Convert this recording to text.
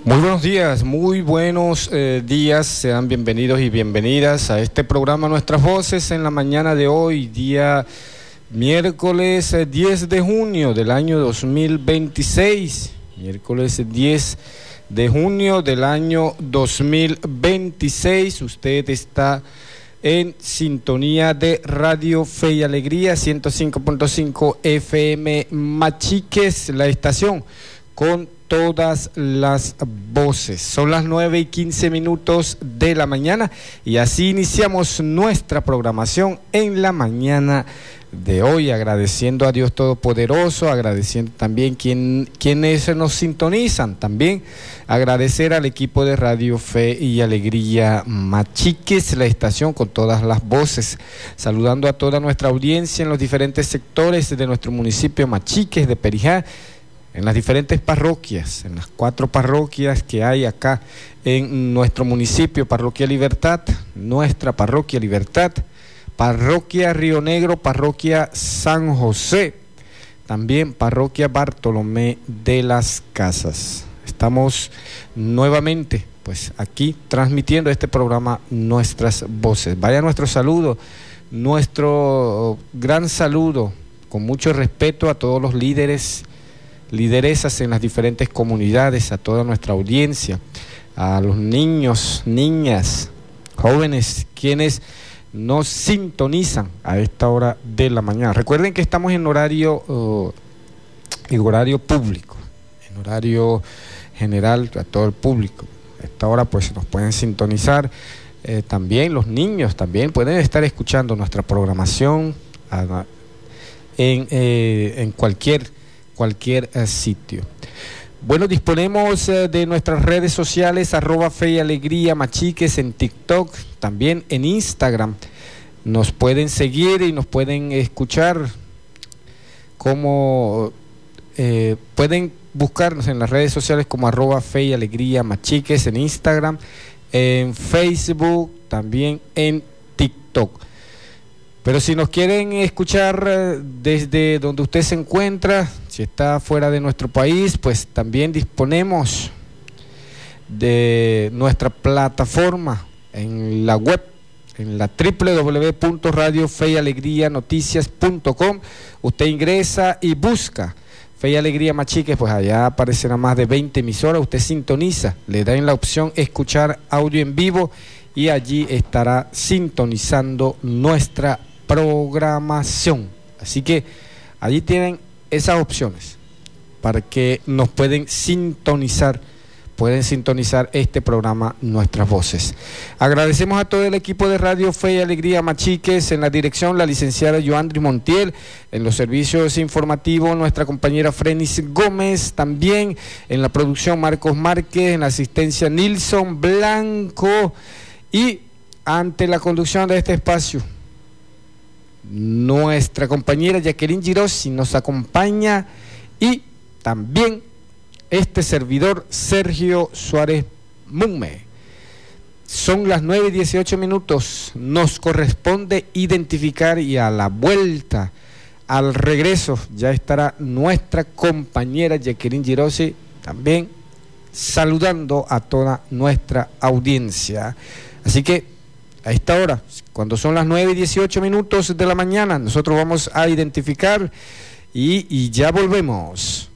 Muy buenos días, sean bienvenidos y bienvenidas a este programa Nuestras Voces en la mañana de hoy, día miércoles 10 de junio del año 2026, miércoles 10 de junio del año 2026, usted está en sintonía de Radio Fe y Alegría, 105.5 FM Machiques, la estación con todas las voces. Son las 9:15 de la mañana y así iniciamos nuestra programación en la mañana de hoy, agradeciendo a Dios Todopoderoso, agradeciendo también quienes nos sintonizan, también agradecer al equipo de Radio Fe y Alegría Machiques, la estación con todas las voces, saludando a toda nuestra audiencia en los diferentes sectores de nuestro municipio Machiques de Perijá, en las diferentes parroquias, en las 4 parroquias que hay acá en nuestro municipio: Parroquia Libertad, nuestra Parroquia Libertad, Parroquia Río Negro, Parroquia San José, también Parroquia Bartolomé de las Casas. Estamos nuevamente pues aquí transmitiendo este programa Nuestras Voces. Vaya nuestro saludo, nuestro gran saludo, con mucho respeto a todos los lideresas en las diferentes comunidades, a toda nuestra audiencia, a los niños, niñas, jóvenes, quienes nos sintonizan a esta hora de la mañana. Recuerden que estamos en horario público, en horario general a todo el público. A esta hora pues nos pueden sintonizar, también los niños también pueden estar escuchando nuestra programación en cualquier sitio. Bueno, disponemos de nuestras redes sociales, @Fe y Alegría Machiques en TikTok, también en Instagram. Nos pueden seguir y nos pueden escuchar, como pueden buscarnos en las redes sociales como @Fe y Alegría Machiques en Instagram, en Facebook, también en TikTok. Pero si nos quieren escuchar desde donde usted se encuentra, si está fuera de nuestro país, pues también disponemos de nuestra plataforma en la web, en la www.radiofeyalegrianoticias.com. Usted ingresa y busca Fe y Alegría Machiques, pues allá aparecerán más de 20 emisoras. Usted sintoniza, le da en la opción escuchar audio en vivo y allí estará sintonizando nuestra programación. Así que allí tienen esas opciones para que nos pueden sintonizar este programa Nuestras Voces. Agradecemos a todo el equipo de Radio Fe y Alegría Machiques, en la dirección la licenciada Yoandri Montiel, en los servicios informativos nuestra compañera Frenis Gómez, también en la producción Marcos Márquez, en la asistencia Nilson Blanco, y ante la conducción de este espacio nuestra compañera Jacqueline Girosi nos acompaña, y también este servidor Sergio Suárez Mumme. Son las 9:18, nos corresponde identificar, y a la vuelta, al regreso, ya estará nuestra compañera Jacqueline Girosi también saludando a toda nuestra audiencia. Así que a esta hora, cuando son las 9:18 de la mañana, nosotros vamos a identificar y ya volvemos.